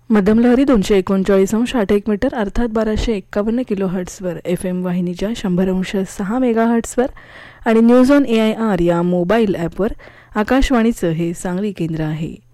मध्यमलहरी 239.8 metre अर्थात 1251 kilo हर्ट्सवर FM वाहिनीच्या 100.6 mega हर्ट्सवर आणि न्यूज ऑन AIR या मोबाईल ॲपवर आकाशवाणीचं हे सांगली केंद्र आहे.